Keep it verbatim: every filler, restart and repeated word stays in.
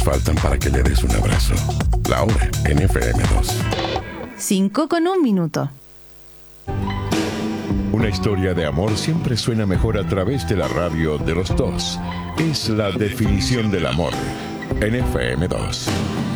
faltan para que le des un abrazo. La hora en F M dos. Cinco con un minuto. Una historia de amor siempre suena mejor a través de la radio de los dos. Es la definición del amor en F M dos.